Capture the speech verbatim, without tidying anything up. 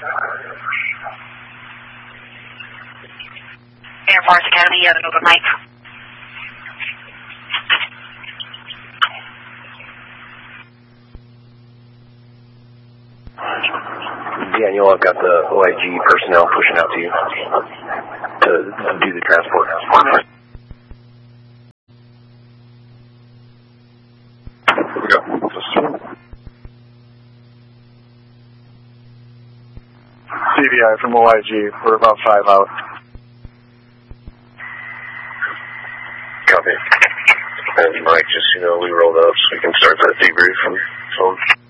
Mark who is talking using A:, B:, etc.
A: Air Force Academy, you have an open mic.
B: Daniel, I've got the O I G personnel pushing out to you to do the transport.
C: Here we go. C V I from O I G. We're about five out.
B: Copy. And Mike, just, you know, we rolled up so we can start that debrief from phone.